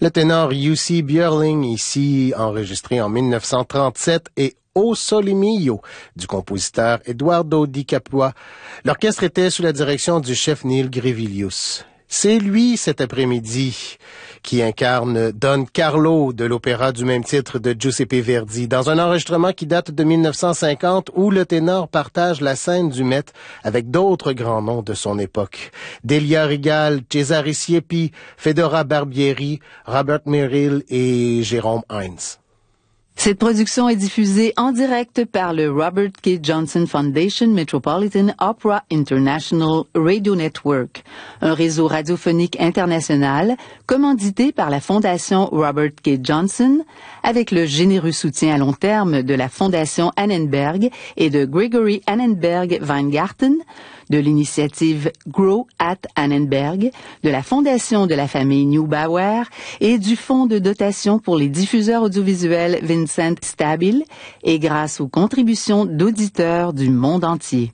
Le ténor Jussi Björling, ici enregistré en 1937, et O Sole Mio du compositeur Eduardo Di Capua. L'orchestre était sous la direction du chef Neil Grevilius. C'est lui, cet après-midi, qui incarne Don Carlo de l'opéra du même titre de Giuseppe Verdi, dans un enregistrement qui date de 1950 où le ténor partage la scène du Met avec d'autres grands noms de son époque. Delia Regal, Cesare Siepi, Fedora Barbieri, Robert Merrill et Jérôme Heinz. Cette production est diffusée en direct par le Robert K. Johnson Foundation Metropolitan Opera International Radio Network, un réseau radiophonique international commandité par la Fondation Robert K. Johnson, avec le généreux soutien à long terme de la Fondation Annenberg et de Gregory Annenberg Weingarten, de l'initiative Grow at Annenberg, de la Fondation de la famille Neubauer et du Fonds de dotation pour les diffuseurs audiovisuels Vincent Stabile, et grâce aux contributions d'auditeurs du monde entier.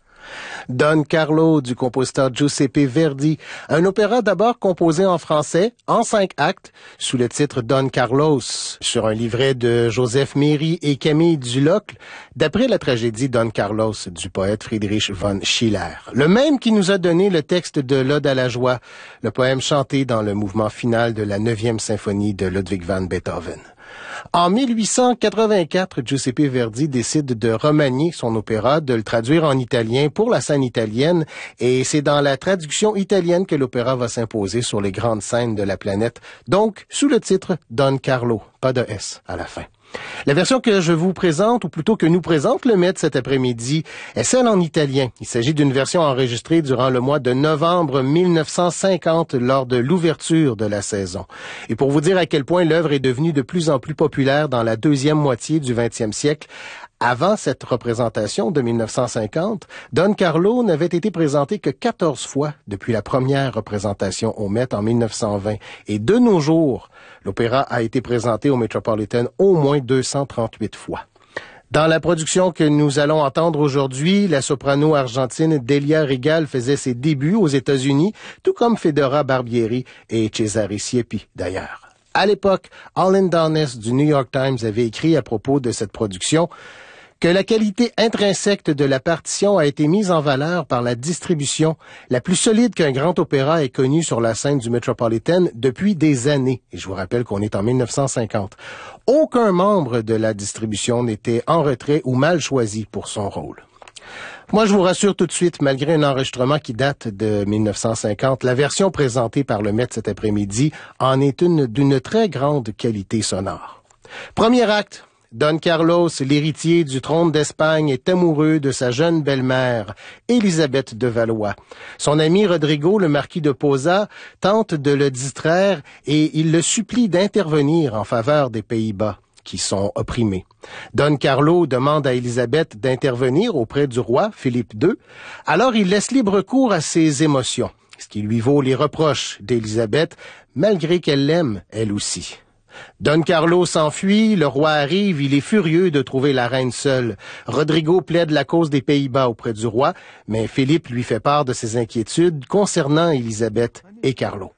Don Carlo du compositeur Giuseppe Verdi, un opéra d'abord composé en français, en 5 actes, sous le titre Don Carlos, sur un livret de Joseph Méry et Camille Dulocle, d'après la tragédie Don Carlos du poète Friedrich von Schiller. Le même qui nous a donné le texte de l'Ode à la joie, le poème chanté dans le mouvement final de la 9e symphonie de Ludwig van Beethoven. En 1884, Giuseppe Verdi décide de remanier son opéra, de le traduire en italien pour la scène italienne, et c'est dans la traduction italienne que l'opéra va s'imposer sur les grandes scènes de la planète, donc sous le titre Don Carlo, pas de S à la fin. La version que je vous présente, ou plutôt que nous présente le Met cet après-midi, est celle en italien. Il s'agit d'une version enregistrée durant le mois de novembre 1950 lors de l'ouverture de la saison. Et pour vous dire à quel point l'œuvre est devenue de plus en plus populaire dans la deuxième moitié du 20e siècle, avant cette représentation de 1950, Don Carlo n'avait été présenté que 14 fois depuis la première représentation au Met en 1920. Et de nos jours, l'opéra a été présenté au Metropolitan au moins 238 fois. Dans la production que nous allons entendre aujourd'hui, la soprano argentine Delia Regal faisait ses débuts aux États-Unis, tout comme Fedora Barbieri et Cesare Siepi d'ailleurs. À l'époque, Olin Downes du New York Times avait écrit à propos de cette production que la qualité intrinsèque de la partition a été mise en valeur par la distribution la plus solide qu'un grand opéra ait connue sur la scène du Metropolitan depuis des années. Et je vous rappelle qu'on est en 1950. Aucun membre de la distribution n'était en retrait ou mal choisi pour son rôle. Moi, je vous rassure tout de suite, malgré un enregistrement qui date de 1950, la version présentée par le Met cet après-midi en est une d'une très grande qualité sonore. Premier acte. Don Carlos, l'héritier du trône d'Espagne, est amoureux de sa jeune belle-mère, Élisabeth de Valois. Son ami Rodrigo, le marquis de Posa, tente de le distraire et il le supplie d'intervenir en faveur des Pays-Bas, qui sont opprimés. Don Carlo demande à Élisabeth d'intervenir auprès du roi, Philippe II. Alors il laisse libre cours à ses émotions, ce qui lui vaut les reproches d'Élisabeth, malgré qu'elle l'aime, elle aussi. Don Carlo s'enfuit, le roi arrive, il est furieux de trouver la reine seule. Rodrigo plaide la cause des Pays-Bas auprès du roi, mais Philippe lui fait part de ses inquiétudes concernant Élisabeth et Carlo.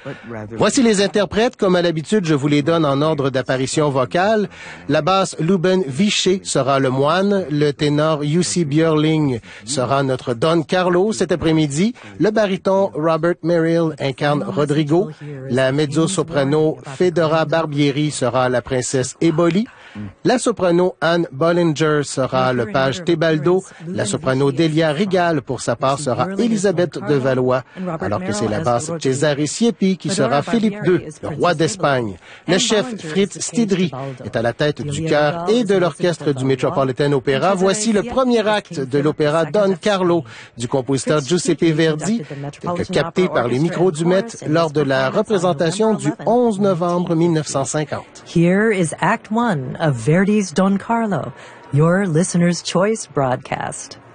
Voici les interprètes. Comme à l'habitude, je vous les donne en ordre d'apparition vocale. La basse Luben Vichet sera le moine. Le ténor Jussi Björling sera notre Don Carlo cet après-midi. Le baryton Robert Merrill incarne Rodrigo. La mezzo-soprano Fedora Barbieri sera la princesse Eboli. La soprano Anne Bollinger sera le page Tebaldo. La soprano Delia Regal, pour sa part, sera Élisabeth de Valois, alors que c'est la basse Cesare Siepi qui sera Philippe II, le roi d'Espagne. Le chef Fritz Stidri est à la tête du chœur et de l'orchestre du Metropolitan Opera. Voici le premier acte de l'opéra Don Carlo du compositeur Giuseppe Verdi, capté par les micros du Met lors de la représentation du 11 novembre 1950. Here is Act 1 of Verdi's Don Carlo, your listener's choice broadcast.